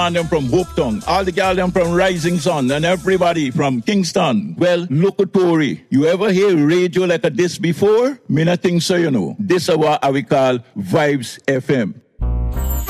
And them from Hope Town, all the girls them from Rising Sun, and everybody from Kingston. Well, locutory. You ever hear radio like a this before? Me not think so, you know. This is what we call Vibes FM.